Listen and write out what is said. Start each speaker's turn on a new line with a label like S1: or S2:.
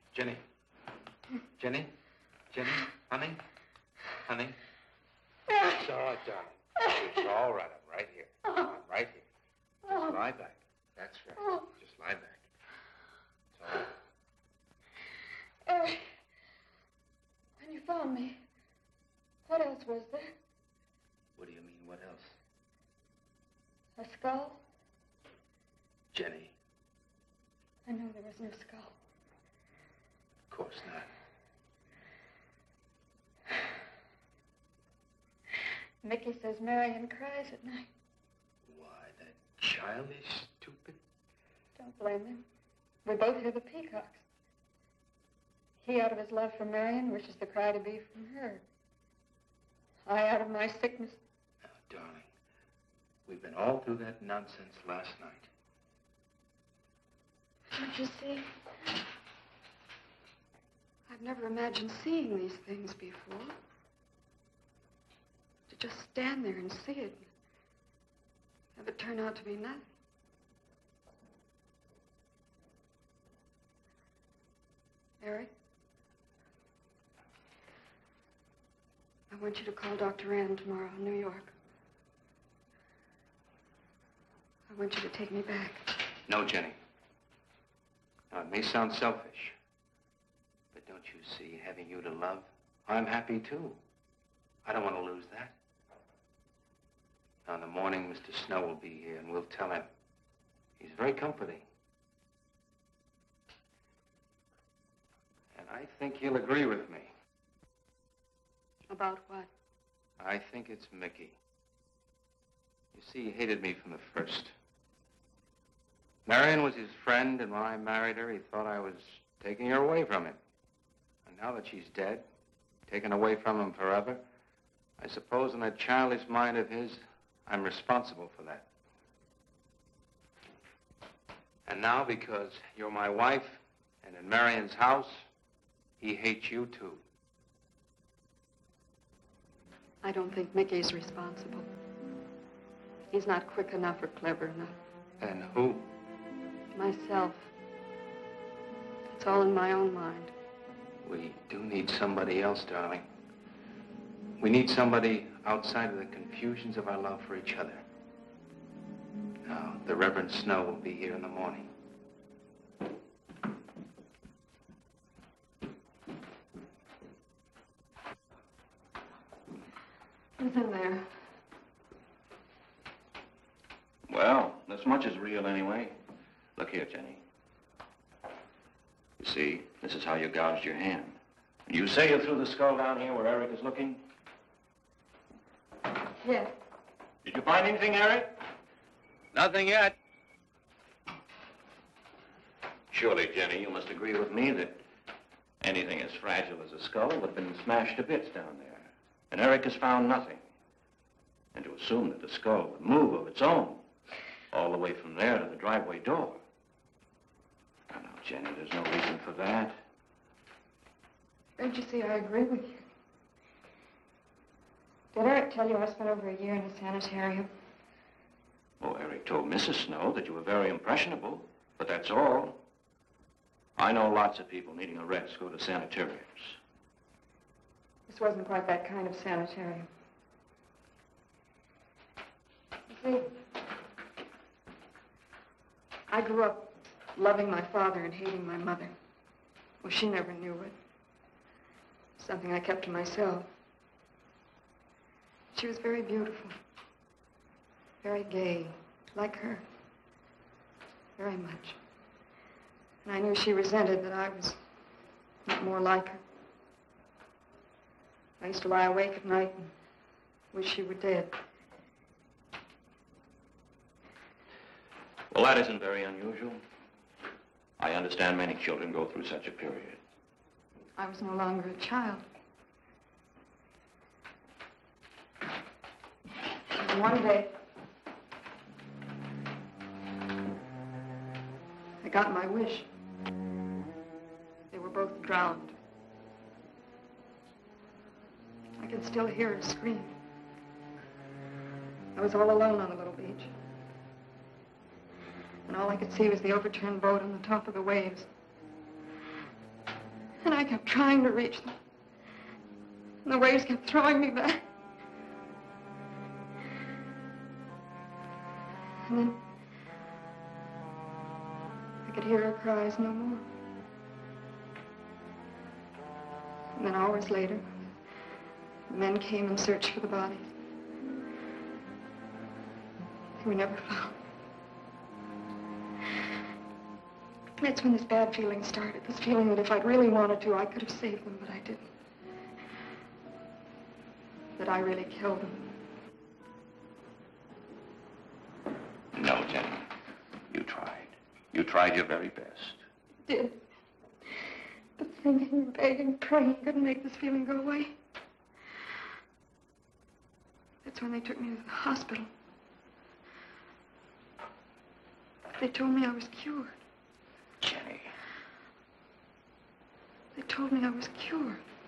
S1: Jenny. Jenny? Jenny? Honey? Honey? It's all right, darling. It's all right. I'm right here. I'm right here. Just lie back. That's right. Just lie back. It's all right.
S2: Eric, when you found me, what else was there?
S1: What do you mean, what else?
S2: A skull?
S1: Jenny.
S2: I know there was no skull.
S1: Of course not.
S2: Mickey says Marion cries at night.
S1: Why, that childish, stupid...
S2: Don't blame him. We both hear the peacocks. He, out of his love for Marion, wishes the cry to be from her. I, out of my sickness...
S1: Now, darling, we've been all through that nonsense last night.
S2: Don't you see? I've never imagined seeing these things before. To just stand there and see it. Have it turn out to be nothing. Eric? I want you to call Dr. Ann tomorrow in New York. I want you to take me back.
S1: No, Jenny. Now, it may sound selfish, but don't you see, having you to love, I'm happy too. I don't want to lose that. Now, in the morning, Mr. Snow will be here, and we'll tell him. He's very comforting. And I think he'll agree with me.
S2: About what?
S1: I think it's Mickey. You see, he hated me from the first. Marion was his friend, and when I married her, he thought I was taking her away from him. And now that she's dead, taken away from him forever, I suppose in that childish mind of his, I'm responsible for that. And now, because you're my wife, and in Marion's house, he hates you too.
S2: I don't think Mickey's responsible. He's not quick enough or clever enough.
S1: And who?
S2: Myself. It's all in my own mind.
S1: We do need somebody else, darling. We need somebody outside of the confusions of our love for each other. Now, the Reverend Snow will be here in the morning.
S2: Who's in there?
S3: Well, this much is real anyway. Look here, Jenny. You see, this is how you gouged your hand. You say you threw the skull down here where Eric is looking?
S2: Yes.
S3: Did you find anything, Eric?
S1: Nothing yet.
S3: Surely, Jenny, you must agree with me that anything as fragile as a skull would have been smashed to bits down there. And Eric has found nothing. And to assume that the skull would move of its own, all the way from there to the driveway door. Now, Jenny, there's no reason for that.
S2: Don't you see, I agree with you. Did Eric tell you I spent over a year in a sanitarium?
S3: Oh, Eric told Mrs. Snow that you were very impressionable, but that's all. I know lots of people needing a rest go to sanitariums.
S2: This wasn't quite that kind of sanitarium. You see, I grew up loving my father and hating my mother. Well, she never knew it. Something I kept to myself. She was very beautiful. Very gay, like her. Very much. And I knew she resented that I was not more like her. I used to lie awake at night and wish she were dead.
S3: Well, that isn't very unusual. I understand many children go through such a period.
S2: I was no longer a child. And one day, I got my wish. They were both drowned. I can still hear her scream. I was all alone on the little beach. And all I could see was the overturned boat on the top of the waves. And I kept trying to reach them. And the waves kept throwing me back. And then I could hear her cries no more. And then hours later, the men came and searched for the bodies. They were never found. That's when this bad feeling started. This feeling that if I'd really wanted to, I could have saved them, but I didn't. That I really killed them.
S3: No, Jenny. You tried. You tried your very best.
S2: I did. But thinking, begging, praying couldn't make this feeling go away. That's when they took me to the hospital. They told me I was cured.
S3: Jenny.
S2: They told me I was cured.